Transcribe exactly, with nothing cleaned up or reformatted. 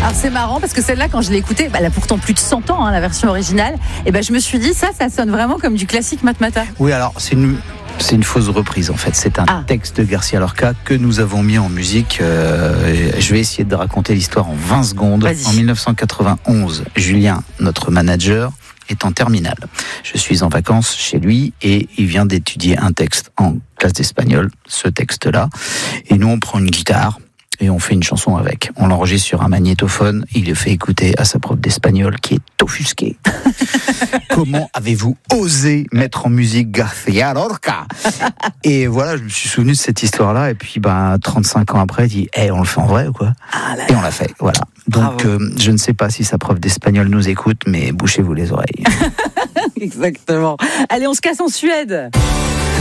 Alors c'est marrant parce que celle-là, quand je l'ai écoutée, bah, elle a pourtant plus de cent ans, hein, la version originale, et ben je me suis dit, ça, ça sonne vraiment comme du classique Matmata. Oui, alors c'est une... C'est une fausse reprise en fait, c'est un ah. texte de García Lorca que nous avons mis en musique. Euh, je vais essayer de raconter l'histoire en vingt secondes. Vas-y. En dix-neuf cent quatre-vingt-onze, Julien, notre manager, est en terminale. Je suis en vacances chez lui et il vient d'étudier un texte en classe d'espagnol, ce texte-là. Et nous on prend une guitare et on fait une chanson avec. On l'enregistre sur un magnétophone, il le fait écouter à sa prof d'espagnol qui est offusquée. Comment avez-vous osé mettre en musique García Lorca? Et voilà, je me suis souvenu de cette histoire-là. Et puis, ben, trente-cinq ans après, il dit, hey, on le fait en vrai ou quoi? Ah là là. Et on l'a fait, voilà. Donc, euh, je ne sais pas si sa prof d'espagnol nous écoute, mais bouchez-vous les oreilles. Exactement. Allez, on se casse en Suède.